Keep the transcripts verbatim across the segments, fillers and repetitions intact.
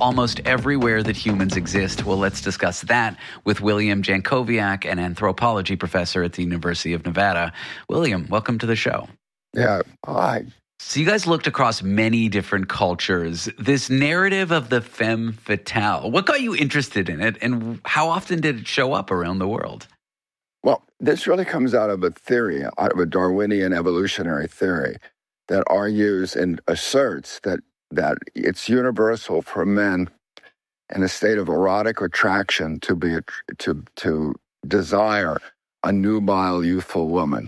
almost everywhere that humans exist. Well, let's discuss that with William Jankowiak, an anthropology professor at the University of Nevada. William, welcome to the show. Yeah, hi. So you guys looked across many different cultures. This narrative of the femme fatale, what got you interested in it, and how often did it show up around the world? Well, this really comes out of a theory, out of a Darwinian evolutionary theory that argues and asserts that, that it's universal for men in a state of erotic attraction to be to to desire a nubile, youthful woman.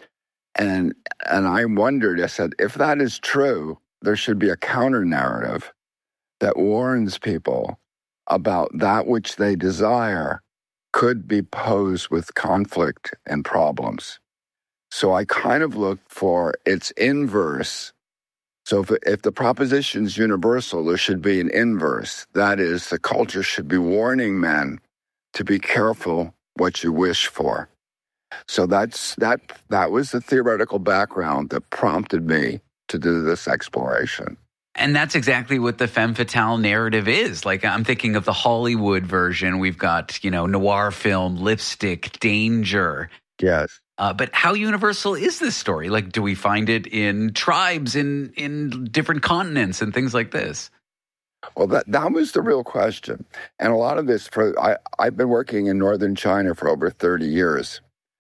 And and I wondered, I said, if that is true, there should be a counter-narrative that warns people about that which they desire could be posed with conflict and problems. So I kind of looked for its inverse. So if, if the proposition's universal, there should be an inverse. That is, the culture should be warning men to be careful what you wish for. So that's that. That was the theoretical background that prompted me to do this exploration. And that's exactly what the femme fatale narrative is. Like, I'm thinking of the Hollywood version. We've got, you know, noir film, Lipstick, Danger. Yes. Uh, but how universal is this story? Like, do we find it in tribes, in in different continents and things like this? Well, that, that was the real question. And a lot of this, for I, I've been working in northern China for over thirty years.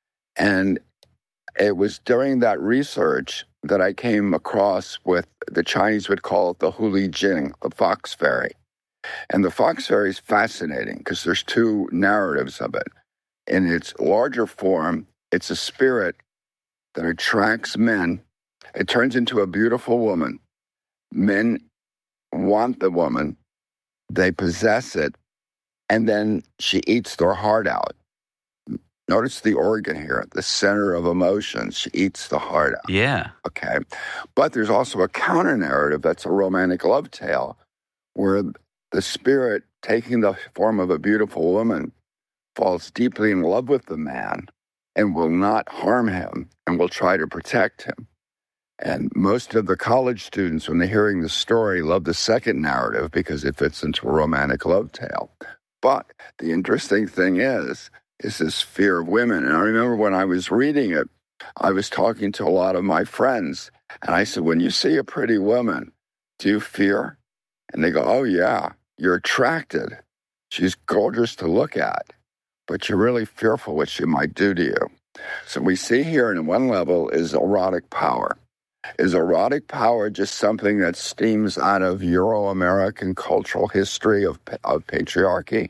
And it was during that research that I came across with, the Chinese would call it the Huli Jing, the fox fairy. And the fox fairy is fascinating because there's two narratives of it. In its larger form, it's a spirit that attracts men. It turns into a beautiful woman. Men want the woman, they possess it, and then she eats their heart out. Notice the organ here, the center of emotions. She eats the heart out. Yeah. Okay. But there's also a counter narrative that's a romantic love tale where the spirit, taking the form of a beautiful woman, falls deeply in love with the man and will not harm him and will try to protect him. And most of the college students, when they're hearing the story, love the second narrative because it fits into a romantic love tale. But the interesting thing is, is this fear of women. And I remember when I was reading it, I was talking to a lot of my friends, and I said, when you see a pretty woman, do you fear? And they go, oh, yeah, you're attracted. She's gorgeous to look at, but you're really fearful what she might do to you. So we see here, in one level, is erotic power. Is erotic power just something that steams out of Euro-American cultural history of, of patriarchy?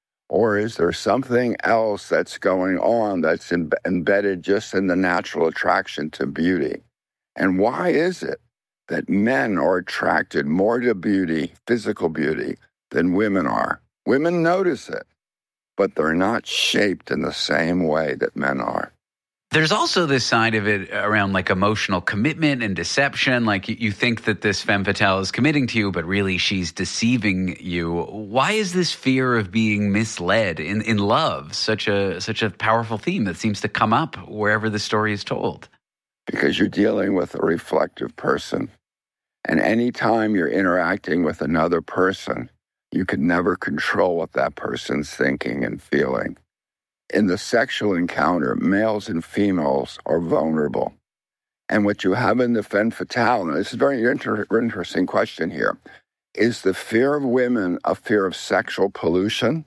Or is there something else that's going on that's in, embedded just in the natural attraction to beauty? And why is it that men are attracted more to beauty, physical beauty, than women are? Women notice it, but they're not shaped in the same way that men are. There's also this side of it around like emotional commitment and deception. Like you, you think that this femme fatale is committing to you, but really she's deceiving you. Why is this fear of being misled in, in love such a such a powerful theme that seems to come up wherever the story is told? Because you're dealing with a reflective person. And anytime you're interacting with another person, you can never control what that person's thinking and feeling. In the sexual encounter, males and females are vulnerable. And what you have in the femme fatale, and this is a very inter- interesting question here, is the fear of women a fear of sexual pollution,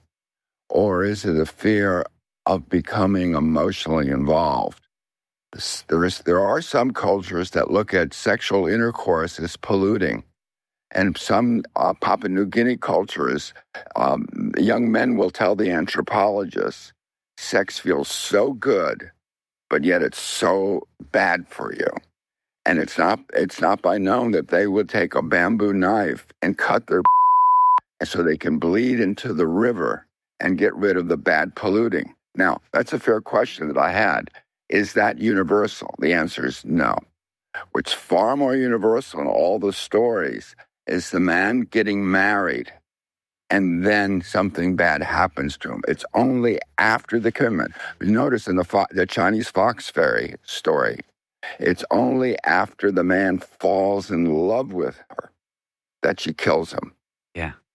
or is it a fear of becoming emotionally involved? This, there, is, there are some cultures that look at sexual intercourse as polluting. And some uh, Papua New Guinea cultures, um, young men will tell the anthropologists, sex feels so good, but yet it's so bad for you. And it's not it's not by known that they would take a bamboo knife and cut their and so they can bleed into the river and get rid of the bad polluting. Now, that's a fair question that I had. Is that universal? The answer is no. What's far more universal in all the stories is the man getting married and then something bad happens to him. It's only after the commitment. Notice in the, fo- the Chinese fox fairy story, it's only after the man falls in love with her that she kills him. Yeah.